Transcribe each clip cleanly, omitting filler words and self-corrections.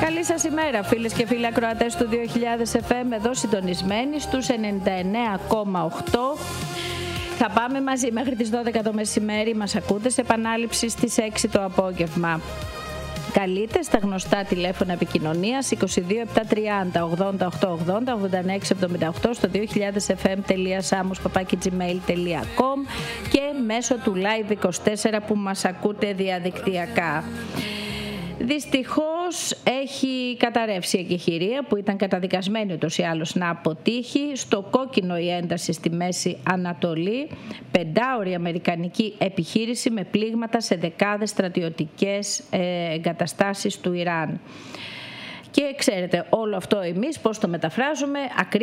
Καλή σας ημέρα, φίλες και φίλοι ακροατές του 2000 FM, εδώ συντονισμένοι στους 99,8. Θα πάμε μαζί μέχρι τις 12 το μεσημέρι. Μας ακούτε σε επανάληψη στις 6 το απόγευμα. Καλείτε στα γνωστά τηλέφωνα επικοινωνίας 22 730 88 80 86 78 στο 2000fm.samos@gmail.com και μέσω του Live24 που μας ακούτε διαδικτυακά. Δυστυχώς έχει καταρρεύσει η εκεχηρία που ήταν καταδικασμένη ούτως ή άλλως να αποτύχει. Στο κόκκινο η ένταση στη Μέση Ανατολή, 5ωρη αμερικανική επιχείρηση με πλήγματα σε δεκάδες στρατιωτικές εγκαταστάσεις του Ιράν. Και ξέρετε όλο αυτό εμείς πώς το μεταφράζουμε?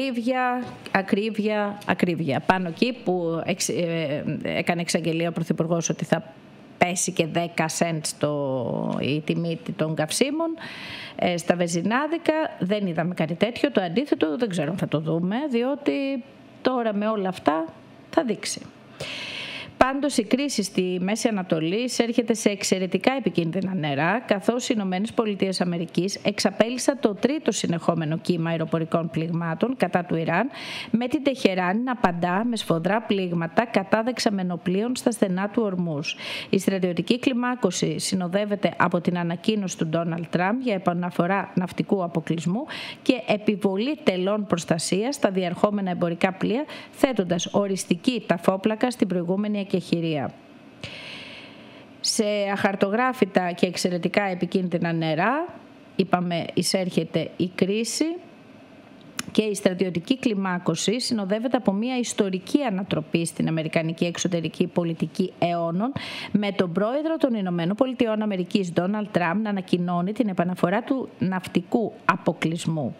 Ακρίβεια. Πάνω εκεί που έκανε εξαγγελία ο Πρωθυπουργός ότι θα πέσει και 10 cents η τιμή των καυσίμων στα βενζινάδικα. Δεν είδαμε κάτι τέτοιο. Το αντίθετο δεν ξέρω αν θα το δούμε, διότι τώρα με όλα αυτά θα δείξει. Πάντως η κρίση στη Μέση Ανατολή εισέρχεται σε εξαιρετικά επικίνδυνα νερά, καθώς οι ΗΠΑ εξαπέλυσαν το τρίτο συνεχόμενο κύμα αεροπορικών πληγμάτων κατά του Ιράν, με την Τεχεράνη να απαντά με σφοδρά πλήγματα κατά δεξαμενοπλοίων στα στενά του Ορμούζ. Η στρατιωτική κλιμάκωση συνοδεύεται από την ανακοίνωση του Ντόναλντ Τραμπ για επαναφορά ναυτικού αποκλεισμού και επιβολή τελών προστασίας στα διερχόμενα εμπορικά πλοία, θέτοντας οριστική ταφόπλακα στην προηγούμενη εκεχηρία. Σε αχαρτογράφητα και εξαιρετικά επικίνδυνα νερά, είπαμε, εισέρχεται η κρίση και η στρατιωτική κλιμάκωση συνοδεύεται από μια ιστορική ανατροπή στην αμερικανική εξωτερική πολιτική αιώνων, με τον πρόεδρο των Ηνωμένων Πολιτειών Αμερικής Ντόναλντ Τραμπ να ανακοινώνει την επαναφορά του ναυτικού αποκλεισμού.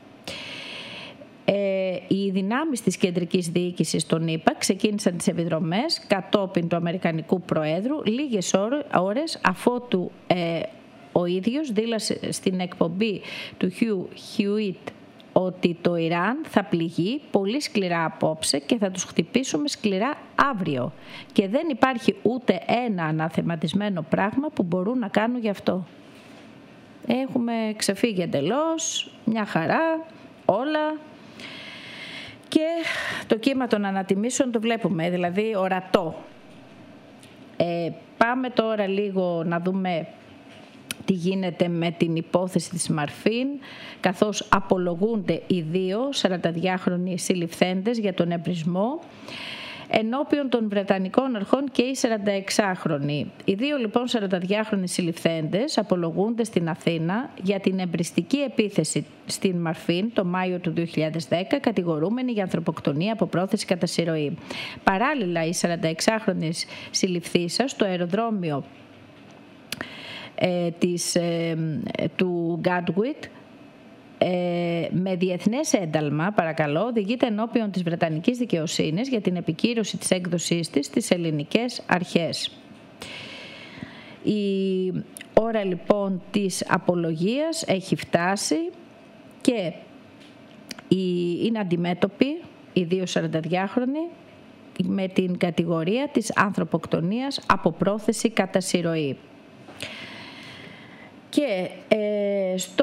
Οι δυνάμεις της κεντρικής διοίκησης των ΗΠΑ ξεκίνησαν τις επιδρομές κατόπιν του Αμερικανικού Προέδρου λίγες ώρες αφότου ο ίδιος δήλωσε στην εκπομπή του Hugh Hewitt ότι το Ιράν θα πληγεί πολύ σκληρά απόψε και θα τους χτυπήσουμε σκληρά αύριο και δεν υπάρχει ούτε ένα αναθεματισμένο πράγμα που μπορούν να κάνουν γι' αυτό. Έχουμε ξεφύγει εντελώς, μια χαρά, όλα. Και το κύμα των ανατιμήσεων το βλέπουμε, δηλαδή ορατό. Πάμε τώρα λίγο να δούμε τι γίνεται με την υπόθεση της Μαρφίν, καθώς απολογούνται οι δύο 42χρονοι συλληφθέντες για τον εμπρισμό ενώπιον των Βρετανικών αρχών και οι 46χρονοι. Οι δύο λοιπόν 42χρονοι συλληφθέντες απολογούνται στην Αθήνα για την εμπριστική επίθεση στην Μαρφίν το Μάιο του 2010, κατηγορούμενοι για ανθρωποκτονία από πρόθεση κατά συρροή. Παράλληλα, οι 46χρονοι συλληφθήσας στο αεροδρόμιο του Γκάντουιτ με διεθνές ένταλμα, παρακαλώ, οδηγείται ενώπιον της Βρετανικής δικαιοσύνης για την επικύρωση της έκδοσής της στις ελληνικές αρχές. Η ώρα λοιπόν της απολογίας έχει φτάσει και είναι αντιμέτωποι οι δύο 42χρονοι με την κατηγορία της ανθρωποκτονίας από πρόθεση κατά συρροή. Και στο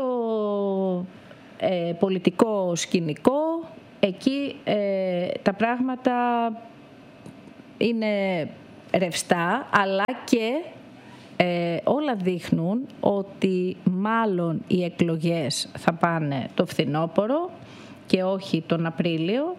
πολιτικό σκηνικό εκεί τα πράγματα είναι ρευστά, αλλά και όλα δείχνουν ότι μάλλον οι εκλογές θα πάνε το φθινόπωρο και όχι τον Απρίλιο.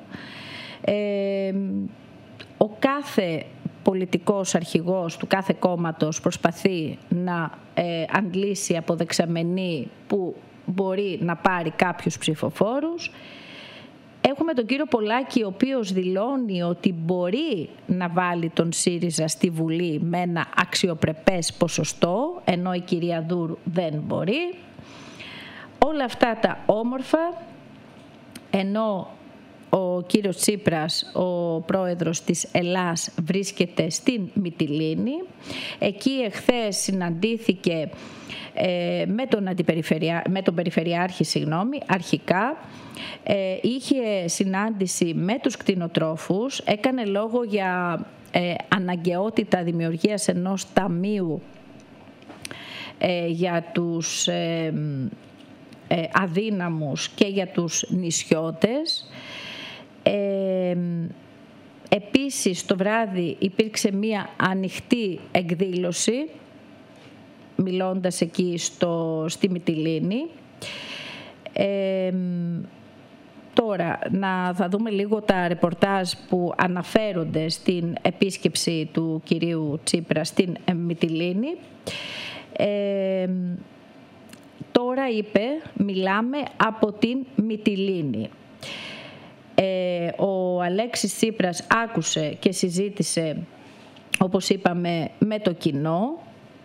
Ο κάθε πολιτικός αρχηγός του κάθε κόμματος προσπαθεί να αντλήσει από δεξαμενή που μπορεί να πάρει κάποιους ψηφοφόρους. Έχουμε τον κύριο Πολάκη, ο οποίος δηλώνει ότι μπορεί να βάλει τον ΣΥΡΙΖΑ στη Βουλή με ένα αξιοπρεπές ποσοστό, ενώ η κυρία Δούρ δεν μπορεί. Όλα αυτά τα όμορφα, ενώ ο κύριος Τσίπρας, ο πρόεδρος της Ελλάς, βρίσκεται στην Μυτιλήνη. Εκεί εχθές συναντήθηκε με τον Περιφερειάρχη, αρχικά. Είχε συνάντηση με τους κτηνοτρόφους, έκανε λόγο για αναγκαιότητα δημιουργίας ενός ταμείου για τους αδύναμους και για τους νησιώτες. Επίσης το βράδυ υπήρξε μία ανοιχτή εκδήλωση μιλώντας εκεί στη Μυτιλήνη. Τώρα θα δούμε λίγο τα ρεπορτάζ που αναφέρονται στην επίσκεψη του κυρίου Τσίπρα στην Μυτιλήνη. Τώρα είπε, μιλάμε από την Μυτιλήνη. Ο Αλέξης Τσίπρας άκουσε και συζήτησε, όπως είπαμε, με το κοινό.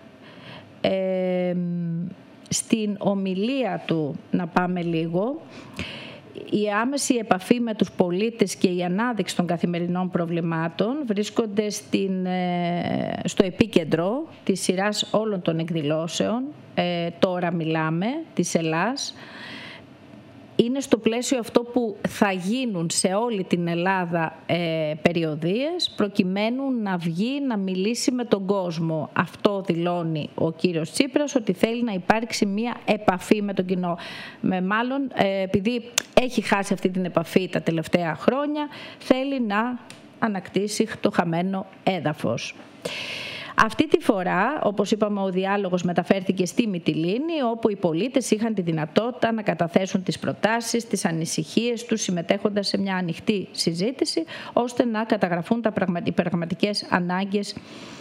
Στην ομιλία του, να πάμε λίγο, η άμεση επαφή με τους πολίτες και η ανάδειξη των καθημερινών προβλημάτων βρίσκονται στο επίκεντρο της σειράς όλων των εκδηλώσεων. Τώρα μιλάμε, της Ελλάς. Είναι στο πλαίσιο αυτό που θα γίνουν σε όλη την Ελλάδα περιοδίες, προκειμένου να βγει να μιλήσει με τον κόσμο. Αυτό δηλώνει ο κύριος Τσίπρας, ότι θέλει να υπάρξει μια επαφή με τον κοινό. Μάλλον επειδή έχει χάσει αυτή την επαφή τα τελευταία χρόνια, θέλει να ανακτήσει το χαμένο έδαφος. Αυτή τη φορά, όπως είπαμε, ο διάλογος μεταφέρθηκε στη Μυτιλήνη, όπου οι πολίτες είχαν τη δυνατότητα να καταθέσουν τις προτάσεις, τις ανησυχίες τους, συμμετέχοντας σε μια ανοιχτή συζήτηση, ώστε να καταγραφούν οι πραγματικές ανάγκες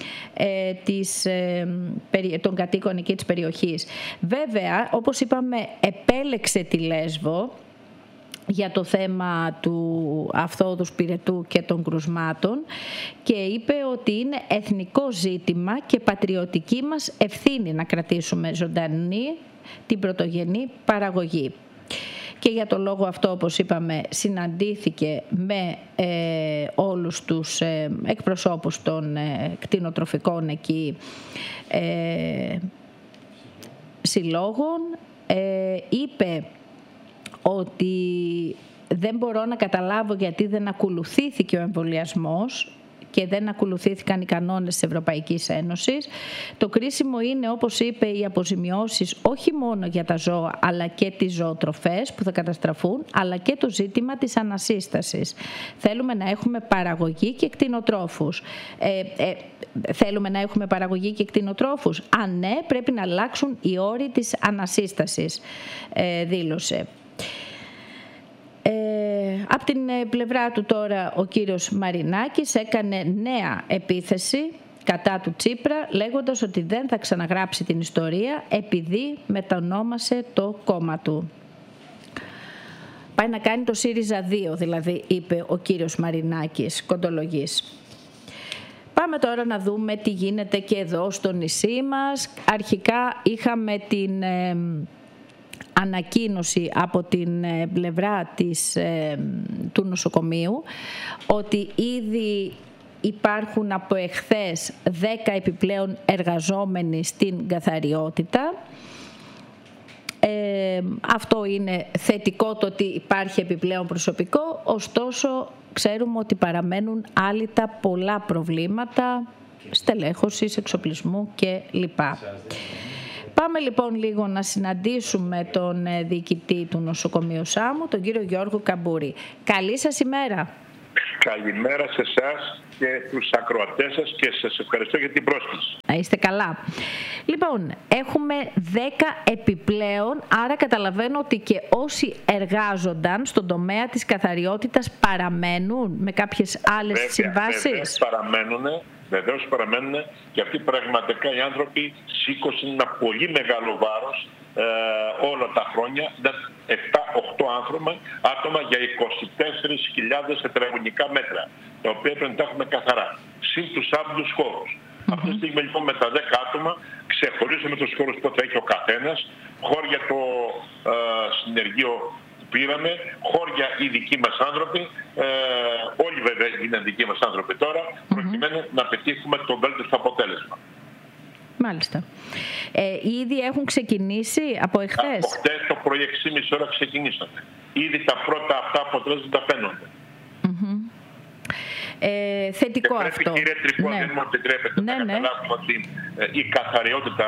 των κατοίκων εκεί της περιοχής. Βέβαια, όπως είπαμε, επέλεξε τη Λέσβο για το θέμα του Αυθόδους Πυρετού και των κρουσμάτων και είπε ότι είναι εθνικό ζήτημα και πατριωτική μας ευθύνη να κρατήσουμε ζωντανή την πρωτογενή παραγωγή. Και για το λόγο αυτό, όπως είπαμε, συναντήθηκε με όλους τους εκπροσώπους των κτηνοτροφικών εκεί συλλόγων. Είπε ότι δεν μπορώ να καταλάβω γιατί δεν ακολουθήθηκε ο εμβολιασμός και δεν ακολουθήθηκαν οι κανόνες της Ευρωπαϊκής Ένωσης. Το κρίσιμο είναι, όπως είπε, οι αποζημιώσεις όχι μόνο για τα ζώα αλλά και τις ζωοτροφές που θα καταστραφούν, αλλά και το ζήτημα της ανασύστασης. Θέλουμε να έχουμε παραγωγή και κτηνοτρόφους. Θέλουμε να έχουμε παραγωγή και κτηνοτρόφους. Αν ναι, πρέπει να αλλάξουν οι όροι της ανασύστασης, δήλωσε. Από την πλευρά του τώρα ο κύριος Μαρινάκης έκανε νέα επίθεση κατά του Τσίπρα, λέγοντας ότι δεν θα ξαναγράψει την ιστορία επειδή μετανόμασε το κόμμα του. Πάει να κάνει το ΣΥΡΙΖΑ 2, δηλαδή, είπε ο κύριος Μαρινάκης, κοντολογής. Πάμε τώρα να δούμε τι γίνεται και εδώ στο νησί μας. Αρχικά είχαμε την ανακοίνωση από την πλευρά του νοσοκομείου ότι ήδη υπάρχουν από εχθές 10 επιπλέον εργαζόμενοι στην καθαριότητα. Αυτό είναι θετικό, το ότι υπάρχει επιπλέον προσωπικό, ωστόσο ξέρουμε ότι παραμένουν άλυτα πολλά προβλήματα στελέχωσης, εξοπλισμού κλπ. Πάμε λοιπόν λίγο να συναντήσουμε τον διοικητή του νοσοκομείου Σάμου, τον κύριο Γιώργο Καμπούρη. Καλή σας ημέρα. Καλημέρα σε εσάς και τους ακροατές σας και σας ευχαριστώ για την πρόσκληση. Να είστε καλά. Λοιπόν, έχουμε 10 επιπλέον, άρα καταλαβαίνω ότι και όσοι εργάζονταν στον τομέα της καθαριότητας παραμένουν με κάποιες άλλες συμβάσεις. Βεβαίως παραμένουν και αυτοί πραγματικά οι άνθρωποι σήκωσαν ένα πολύ μεγάλο βάρος όλα τα χρόνια, 7-8 άτομα για 24.000 τετραγωνικά μέτρα, τα οποία πρέπει να τα έχουμε καθαρά, συν τους άπλους χώρους. Αυτή τη στιγμή λοιπόν με τα 10 άτομα ξεχωρίσαμε τους χώρους που θα έχει ο καθένας, χώρια το συνεργείο πήραμε, χώρια οι δικοί μας άνθρωποι, όλοι βέβαια είναι δικοί μας άνθρωποι τώρα, προκειμένου να πετύχουμε το βέλτιστο αποτέλεσμα. Μάλιστα. Ήδη έχουν ξεκινήσει από εχθές. Από χτες το πρωί 6.30 ώρα ξεκινήσαμε. Ήδη τα πρώτα αυτά αποτελέσματα φαίνονται. Θετικό και πρέπει, αυτό. Κύριε Τρυπώ, δεν μου επιτρέπετε να καταλάβουμε ότι η καθαριότητα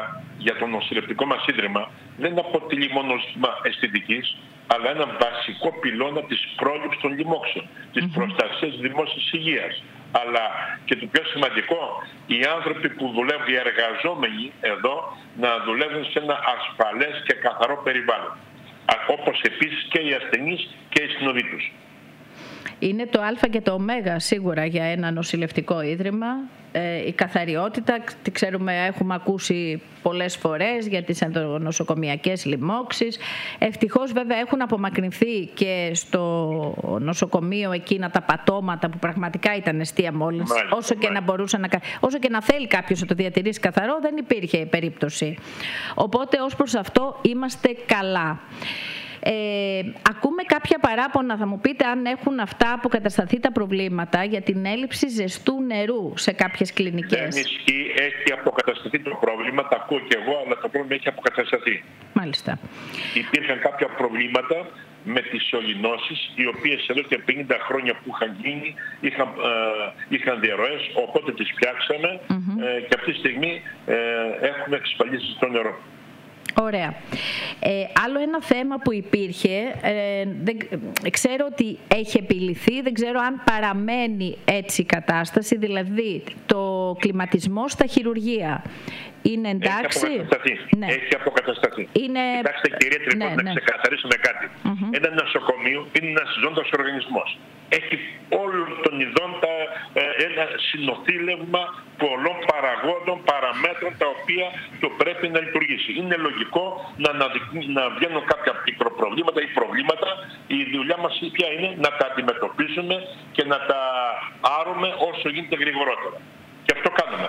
για το νοσηλευτικό μας ίδρυμα δεν αποτελεί μόνο ζήτημα αισθητικής, αλλά ένα βασικό πυλώνα της πρόληψης των λοιμόξεων, της προστασίας δημόσιας υγείας. Αλλά και το πιο σημαντικό, οι άνθρωποι που δουλεύουν, οι εργαζόμενοι εδώ, να δουλεύουν σε ένα ασφαλές και καθαρό περιβάλλον. Όπως επίσης και οι ασθενείς και οι συνοδοί τους. Είναι το α και το ω σίγουρα για ένα νοσηλευτικό ίδρυμα. Η καθαριότητα, τη ξέρουμε, έχουμε ακούσει πολλές φορές για τις ενδονοσοκομιακές λοιμώξεις. Ευτυχώς βέβαια έχουν απομακρυνθεί και στο νοσοκομείο εκείνα τα πατώματα που πραγματικά ήταν εστία μόλυνση. Όσο και να θέλει κάποιος να το διατηρήσει καθαρό, δεν υπήρχε περίπτωση. Οπότε ως προς αυτό είμαστε καλά. Ακούμε κάποια παράπονα, θα μου πείτε αν έχουν αυτά αποκατασταθεί τα προβλήματα για την έλλειψη ζεστού νερού σε κάποιες κλινικές. Δεν ισχύει, έχει αποκατασταθεί το πρόβλημα, τα ακούω και εγώ, αλλά το πρόβλημα έχει αποκατασταθεί. Μάλιστα. Υπήρχαν κάποια προβλήματα με τις σωληνώσεις, οι οποίες εδώ και 50 χρόνια που είχαν γίνει είχαν διαρροές, οπότε τις φτιάξαμε και αυτή τη στιγμή έχουμε εξασφαλίσει το νερό. Ωραία. Άλλο ένα θέμα που υπήρχε, ξέρω ότι έχει επιληθεί, δεν ξέρω αν παραμένει έτσι η κατάσταση, δηλαδή το κλιματισμό στα χειρουργεία. Είναι εντάξει? Έχει αποκατασταθεί. Κοιτάξτε κυρία Τρικότη, να ξεκαθαρίσουμε κάτι. Ένα νοσοκομείο είναι ένας ζώντας οργανισμός. Έχει όλων των ειδών ένα συνοθήλευμα πολλών παραγόντων, παραμέτρων τα οποία το πρέπει να λειτουργήσει. Είναι λογικό να βγαίνουν κάποια μικροπροβλήματα ή προβλήματα. Η δουλειά μας ποια είναι? Να τα αντιμετωπίσουμε και να τα άρουμε όσο γίνεται γρηγορότερα. Και αυτό κάνουμε.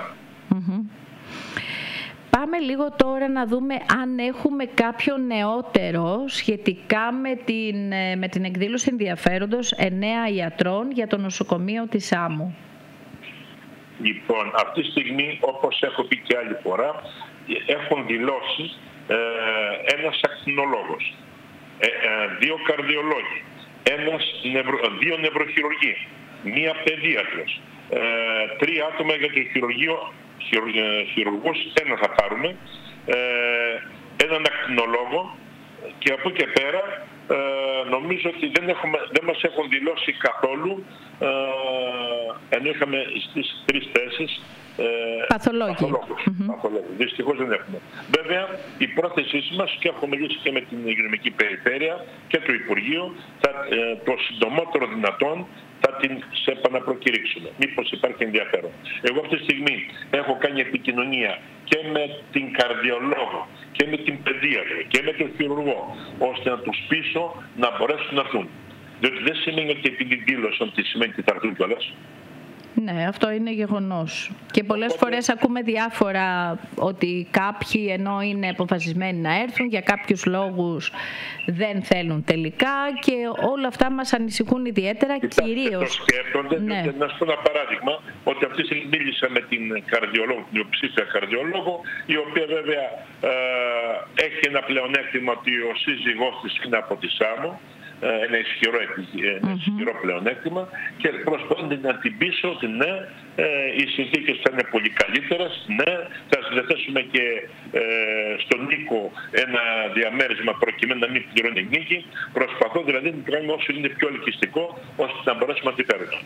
Πάμε λίγο τώρα να δούμε αν έχουμε κάποιο νεότερο σχετικά με την εκδήλωση ενδιαφέροντος 9 ιατρών για το νοσοκομείο της Άμμου. Λοιπόν, αυτή τη στιγμή, όπως έχω πει και άλλη φορά, έχουν δηλώσει ένας ακτινολόγος, 2 καρδιολόγοι, 2 νευροχειρουργοί, 1 παιδίατρος, 3 άτομα για το χειρουργείο, χειρουργούς, 1 θα πάρουμε, έναν ακτινολόγο, και από εκεί και πέρα νομίζω ότι δεν μας έχουν δηλώσει καθόλου, ενώ είχαμε στις 3 θέσεις παθολόγοι. Δυστυχώς δεν έχουμε. Βέβαια, η πρόθεσή μας, και έχουμε μιλήσει και με την υγειονομική περιφέρεια και το Υπουργείο, το συντομότερο δυνατόν θα την σε επαναπροκηρύξουμε. Μήπως υπάρχει ενδιαφέρον. Εγώ αυτή τη στιγμή έχω κάνει επικοινωνία και με την καρδιολόγο και με την παιδίατρο και με τον χειρουργό, ώστε να τους πείσω να μπορέσουν να έρθουν. Διότι δεν σημαίνει ότι επειδή δήλωσαν τι σημαίνει ότι θα έρθουν κιόλας. Ναι, αυτό είναι γεγονός. Και πολλές φορές ακούμε διάφορα, ότι κάποιοι ενώ είναι αποφασισμένοι να έρθουν, για κάποιους λόγους δεν θέλουν τελικά, και όλα αυτά μας ανησυχούν ιδιαίτερα. Κυρίως. Το σκέφτονται. Ναι. Να σου πω ένα παράδειγμα, ότι αυτή τη στιγμή μίλησα με την καρδιολόγο, την υποψήφια καρδιολόγο, η οποία βέβαια έχει ένα πλεονέκτημα ότι ο σύζυγός της είναι από τη Σάμμο. Ένα ισχυρό πλεονέκτημα, και προσπαθούν να την πείσω ότι ναι, οι συνθήκες θα είναι πολύ καλύτερες, ναι, θα συνδεθέσουμε και στον Νίκο ένα διαμέρισμα προκειμένου να μην πληρώνει νίκη. Προσπαθώ δηλαδή να κάνουμε όσο είναι πιο ελκυστικό, ώστε να μπορέσουμε να την φέρουμε.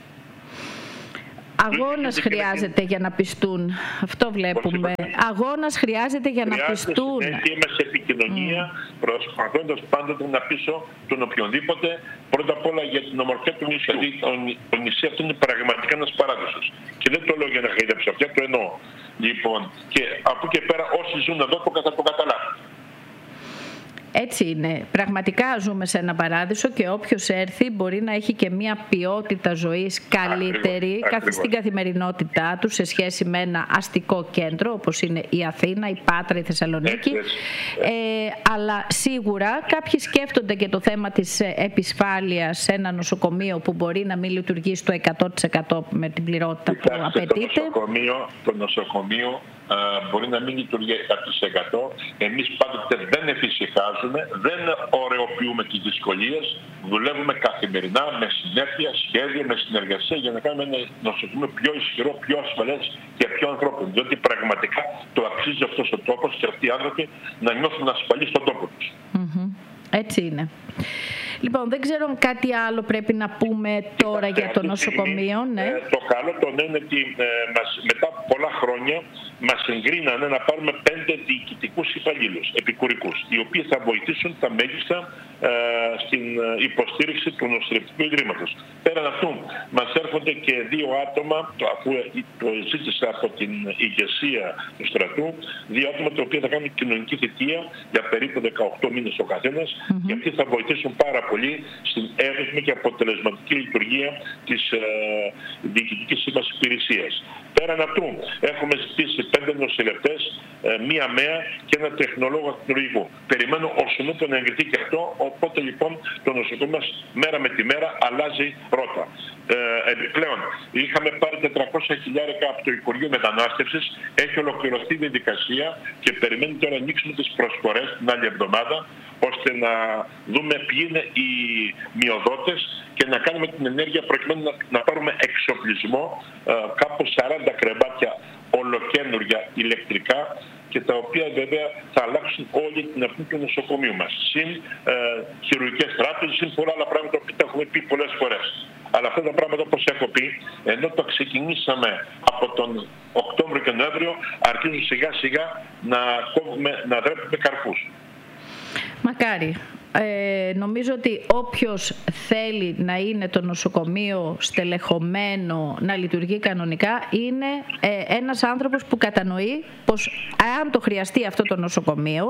Αγώνας χρειάζεται για να πιστούν. Αυτό βλέπουμε. Αγώνας χρειάζεται για να πιστούν. Είμαι σε επικοινωνία, προσπαθώντας πάντοτε να πείσω τον οποιονδήποτε, πρώτα απ' όλα για την ομορφιά του νησιού. Γιατί το νησί αυτό είναι πραγματικά ένας παράδεισος. Και δεν το λέω για να χαϊδέψω, αυτό το εννοώ. Λοιπόν, και από εκεί και πέρα όσοι ζουν εδώ το καταλάβουν. Έτσι είναι. Πραγματικά ζούμε σε ένα παράδεισο, και όποιος έρθει μπορεί να έχει και μια ποιότητα ζωής καλύτερη στην καθημερινότητά του σε σχέση με ένα αστικό κέντρο όπως είναι η Αθήνα, η Πάτρα, η Θεσσαλονίκη. Αλλά σίγουρα κάποιοι σκέφτονται και το θέμα της επισφάλειας σε ένα νοσοκομείο που μπορεί να μην λειτουργεί στο 100% με την πληρότητα που απαιτείται. Το νοσοκομείο μπορεί να μην λειτουργεί 100%. Εμείς πάντοτε δεν εφησυχάζουμε, δεν ωρεοποιούμε τις δυσκολίες. Δουλεύουμε καθημερινά με συνέπεια, σχέδιο, με συνεργασία για να κάνουμε ένα νοσοκομείο πιο ισχυρό, πιο ασφαλές και πιο ανθρώπινο. Διότι πραγματικά το αξίζει αυτός ο τόπος και αυτοί οι άνθρωποι να νιώθουν ασφαλείς στον τόπο τους. Έτσι είναι. Λοιπόν, δεν ξέρω αν κάτι άλλο πρέπει να πούμε τώρα για το νοσοκομείο. Το καλό το είναι ότι μετά από πολλά χρόνια μας εγκρίνανε να πάρουμε 5 διοικητικούς υπαλλήλους, επικουρικούς, οι οποίοι θα βοηθήσουν τα μέγιστα στην υποστήριξη του νοσηλευτικού ιδρύματος. Πέραν αυτού, μας έρχονται και 2 άτομα, αφού το ζήτησα από την ηγεσία του στρατού, 2 άτομα τα οποία θα κάνουν κοινωνική θητεία για περίπου 18 μήνες ο καθένας, γιατί θα βοηθήσουν πάρα πολύ στην εύρυθμη και αποτελεσματική λειτουργία της διοικητικής μας υπηρεσίας. Πέραν αυτού, έχουμε ζητήσει 5 νοσηλευτές, 1 ΜΕΑ και 1 τεχνολόγο ακτινολογικού. Περιμένω όσο νούπο να εγκριθεί και αυτό, οπότε λοιπόν το νοσοκομείο μας μέρα με τη μέρα αλλάζει ρότα. Επιπλέον, είχαμε πάρει 400.000 από το Υπουργείο Μετανάστευσης, έχει ολοκληρωθεί η διαδικασία και περιμένει τώρα να ανοίξουμε τις προσφορές την άλλη εβδομάδα, ώστε να δούμε ποιοι είναι οι μειοδότες και να κάνουμε την ενέργεια προκειμένου να πάρουμε εξοπλισμό, κάπου 40 κρεβάτια ολοκαίνουργια ηλεκτρικά, και τα οποία βέβαια θα αλλάξουν όλη την αυπή του νοσοκομείου μας. Συν χειρουργικές τράπεζες, συν πολλά άλλα πράγματα που τα έχουμε πει πολλές φορές. Αλλά αυτά τα πράγματα, όπως έχω πει, ενώ το ξεκινήσαμε από τον Οκτώβριο και Νοέμβριο, αρχίζουν σιγά σιγά να δρέπουμε καρπούς. Μακάρι. Νομίζω ότι όποιος θέλει να είναι το νοσοκομείο στελεχωμένο, να λειτουργεί κανονικά, είναι ένας άνθρωπος που κατανοεί πως αν το χρειαστεί αυτό το νοσοκομείο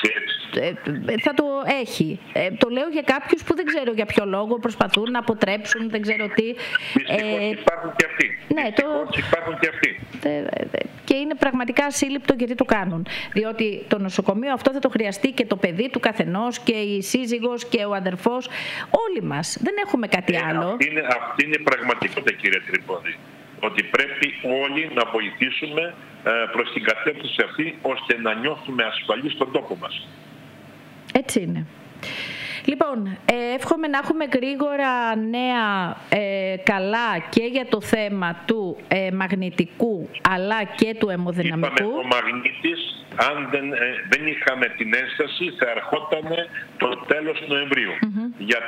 θα το έχει. Το λέω για κάποιους που δεν ξέρω για ποιο λόγο προσπαθούν να αποτρέψουν, δεν ξέρω τι. Υπάρχουν και αυτοί. Ναι, υπάρχουν και αυτοί. Και είναι πραγματικά ασύλληπτο γιατί το κάνουν. Διότι το νοσοκομείο αυτό θα το χρειαστεί και το παιδί του καθενός και η σύζυγος και ο αδερφός. Όλοι μας. Δεν έχουμε κάτι άλλο. Αυτή είναι η πραγματικότητα, κύριε Τρυπόδη. Ότι πρέπει όλοι να βοηθήσουμε προς την κατεύθυνση αυτή, ώστε να νιώθουμε ασφαλείς στον τόπο μας. Έτσι είναι. Λοιπόν, εύχομαι να έχουμε γρήγορα νέα καλά και για το θέμα του μαγνητικού αλλά και του αιμοδυναμικού. Είπαμε, ο μαγνήτης, αν δεν είχαμε την ένσταση, θα ερχόταν το τέλος Νοεμβρίου. Για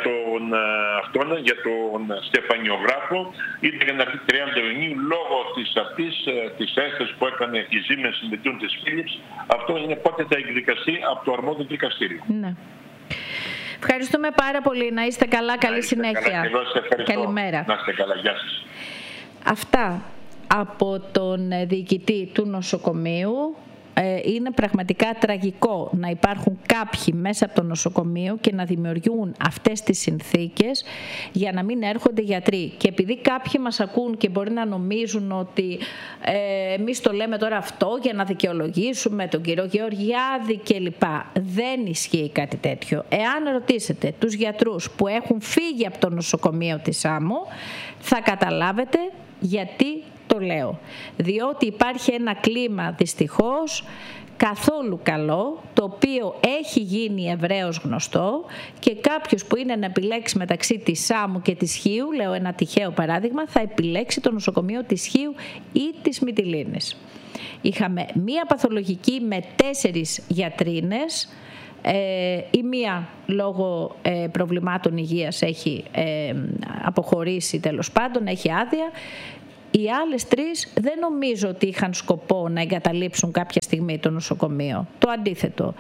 τον Στεφανιογράφο είτε για να έρθει 30 Ιουνίου, λόγω της ένστασης που έκανε η Siemens συνδετούν της Philips. Αυτό είναι πότε θα εκδικαστεί από το αρμόδιο δικαστήριο. Ναι. Ευχαριστούμε πάρα πολύ. Να είστε καλά. Καλή συνέχεια. Καλημέρα. Να είστε καλά. Γεια σας. Αυτά από τον διοικητή του νοσοκομείου. Είναι πραγματικά τραγικό να υπάρχουν κάποιοι μέσα από το νοσοκομείο και να δημιουργούν αυτές τις συνθήκες για να μην έρχονται γιατροί. Και επειδή κάποιοι μας ακούν και μπορεί να νομίζουν ότι εμείς το λέμε τώρα αυτό για να δικαιολογήσουμε τον κύριο Γεωργιάδη κλπ. Δεν ισχύει κάτι τέτοιο. Εάν ρωτήσετε τους γιατρούς που έχουν φύγει από το νοσοκομείο της Σάμου, θα καταλάβετε γιατί το λέω. Διότι υπάρχει ένα κλίμα δυστυχώς καθόλου καλό, το οποίο έχει γίνει ευρέως γνωστό, και κάποιος που είναι να επιλέξει μεταξύ της Σάμου και της Χίου, λέω ένα τυχαίο παράδειγμα, θα επιλέξει το νοσοκομείο της Χίου ή της Μυτιλήνης. Είχαμε μία παθολογική με 4 γιατρίνες. Η μία λόγω προβλημάτων υγείας έχει αποχωρήσει, τέλος πάντων, έχει άδεια. Οι άλλες 3 δεν νομίζω ότι είχαν σκοπό να εγκαταλείψουν κάποια στιγμή το νοσοκομείο. Το αντίθετο.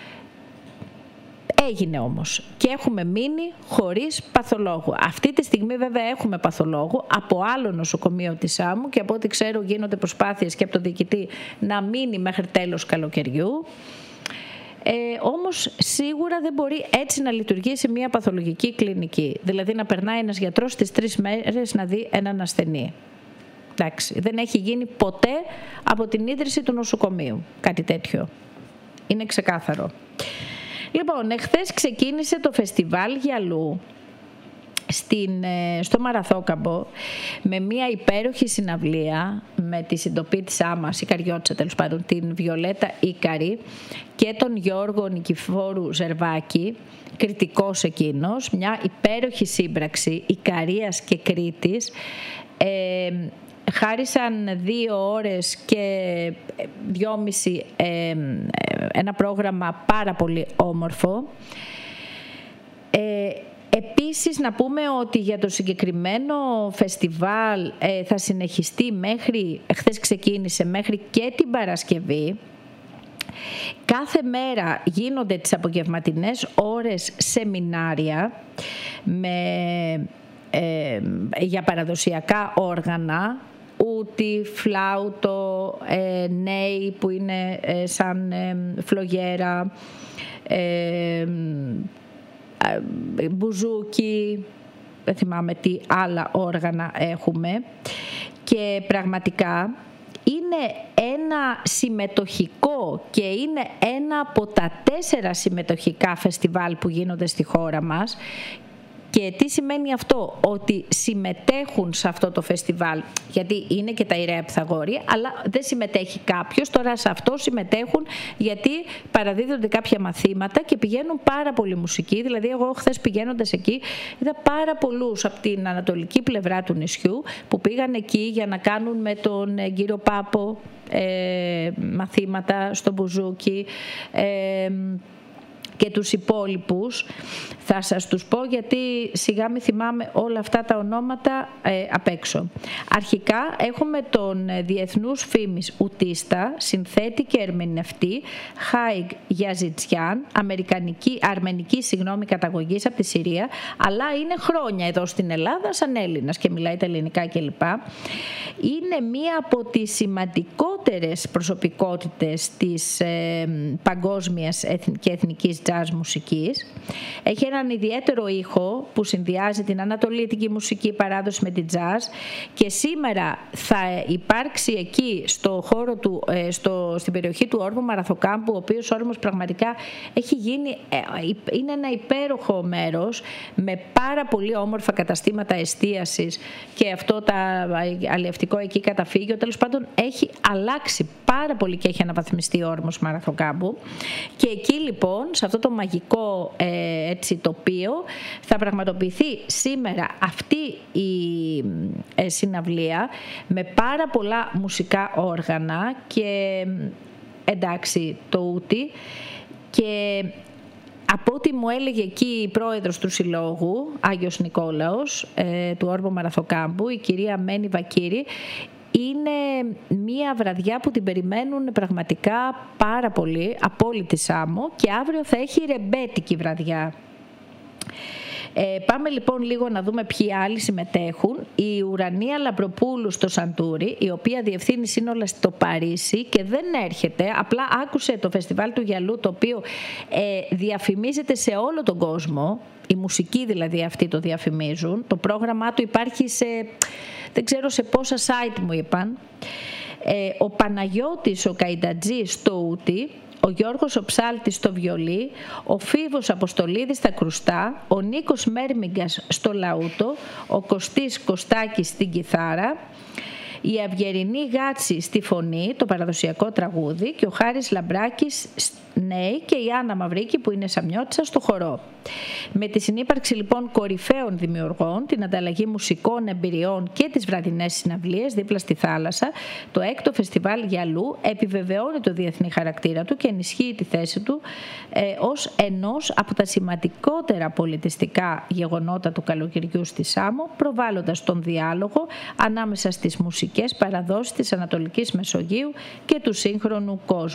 Έγινε όμως και έχουμε μείνει χωρίς παθολόγο. Αυτή τη στιγμή βέβαια έχουμε παθολόγο από άλλο νοσοκομείο της Σάμου και από ό,τι ξέρω γίνονται προσπάθειες και από τον διοικητή να μείνει μέχρι τέλος καλοκαιριού. Όμως σίγουρα δεν μπορεί έτσι να λειτουργήσει μια παθολογική κλινική. Δηλαδή να περνάει ένας γιατρός στις 3 μέρες να δει έναν ασθενή. Εντάξει, δεν έχει γίνει ποτέ από την ίδρυση του νοσοκομείου κάτι τέτοιο. Είναι ξεκάθαρο. Λοιπόν, εχθές ξεκίνησε το φεστιβάλ Γυαλού. στο Μαραθώκαμπο με μια υπέροχη συναυλία με τη συντοπίτησά μας, η Καριώτσα τέλος πάντων, την Βιολέτα Ίκαρη και τον Γιώργο Νικηφόρου Ζερβάκη, κριτικός εκείνος, μια υπέροχη σύμπραξη Ικαρίας και Κρήτης. Χάρισαν 2 ώρες και 2,5 ένα πρόγραμμα πάρα πολύ όμορφο. Επίσης να πούμε ότι για το συγκεκριμένο φεστιβάλ θα συνεχιστεί χθες ξεκίνησε μέχρι και την Παρασκευή. Κάθε μέρα γίνονται τις απογευματινές ώρες σεμινάρια για παραδοσιακά όργανα, ούτι, φλάουτο, νέοι που είναι σαν φλογέρα, μπουζούκι, δεν θυμάμαι τι άλλα όργανα έχουμε, και πραγματικά είναι ένα συμμετοχικό και είναι ένα από τα 4 συμμετοχικά φεστιβάλ που γίνονται στη χώρα μας. Και τι σημαίνει αυτό? Ότι συμμετέχουν σε αυτό το φεστιβάλ, γιατί είναι και τα Ιερέα Πυθαγόρια, αλλά δεν συμμετέχει κάποιος. Τώρα σε αυτό συμμετέχουν γιατί παραδίδονται κάποια μαθήματα και πηγαίνουν πάρα πολλοί μουσικοί. Δηλαδή εγώ χθες πηγαίνοντας εκεί είδα πάρα πολλούς από την ανατολική πλευρά του νησιού που πήγαν εκεί για να κάνουν με τον κύριο Πάπο μαθήματα στο μπουζούκι, και τους υπόλοιπους. Θα σας τους πω γιατί σιγά μη θυμάμαι όλα αυτά τα ονόματα απ' έξω. Αρχικά έχουμε τον διεθνούς φήμης ουτίστα, συνθέτη και ερμηνευτή Χάιγ Γιαζιτσιάν, αρμενική καταγωγής από τη Συρία, αλλά είναι χρόνια εδώ στην Ελλάδα σαν Έλληνας και μιλάει τα ελληνικά κλπ. Είναι μία από τις σημαντικότερες προσωπικότητες της παγκόσμιας και εθνικής jazz μουσικής. Έχει έναν ιδιαίτερο ήχο που συνδυάζει την ανατολίτικη μουσική παράδοση με την jazz, και σήμερα θα υπάρξει εκεί στο χώρο του, στην περιοχή του όρμου Μαραθωκάμπου, ο οποίος όρμος πραγματικά έχει γίνει, είναι ένα υπέροχο μέρος με πάρα πολύ όμορφα καταστήματα εστίασης και αυτό το αλλιευτικό εκεί καταφύγιο. Τέλος πάντων έχει αλλάξει πάρα πολύ και έχει αναβαθμιστεί ο όρμος Μαραθωκάμπου, και εκεί λοιπόν σε αυτό το μαγικό τοπίο θα πραγματοποιηθεί σήμερα αυτή η συναυλία με πάρα πολλά μουσικά όργανα και εντάξει το ούτι. Και από ό,τι μου έλεγε εκεί η πρόεδρος του Συλλόγου, Άγιος Νικόλαος, του όρμου Μαραθωκάμπου, η κυρία Μένη Βακύρη, είναι μία βραδιά που την περιμένουν πραγματικά πάρα πολύ, απόλυτη Σάμο, και αύριο θα έχει ρεμπέτικη βραδιά. Πάμε λοιπόν λίγο να δούμε ποιοι άλλοι συμμετέχουν. Η Ουρανία Λαμπροπούλου στο Σαντούρι, η οποία διευθύνει σύνολα στο Παρίσι και δεν έρχεται, απλά άκουσε το φεστιβάλ του Γυαλού, το οποίο διαφημίζεται σε όλο τον κόσμο. Η μουσική δηλαδή αυτή το διαφημίζουν. Το πρόγραμμά του υπάρχει δεν ξέρω σε πόσα site μου είπαν. Ο Παναγιώτης ο Καϊντατζής στο ούτι, ο Γιώργος ο Ψάλτης στο βιολί, ο Φίβος Αποστολίδης στα κρουστά, ο Νίκος Μέρμιγκας στο λαούτο, ο Κωστής Κωστάκης στην κιθάρα, η Αυγερινή Γάτση στη φωνή, το παραδοσιακό τραγούδι, και ο Χάρης Λαμπράκης νέοι, και η Άννα Μαυρίκη που είναι σαμιώτισσα στο χορό. Με τη συνύπαρξη λοιπόν κορυφαίων δημιουργών, την ανταλλαγή μουσικών εμπειριών και τις βραδινές συναυλίες δίπλα στη θάλασσα, το 6ο Φεστιβάλ Γυαλού επιβεβαιώνει το διεθνή χαρακτήρα του και ενισχύει τη θέση του ως ενός από τα σημαντικότερα πολιτιστικά γεγονότα του καλοκαιριού στη Σάμο, προβάλλοντας τον διάλογο ανάμεσα στις μουσικές παραδόσεις της Ανατολικής Μεσογείου και του σύγχρονου κόσμου.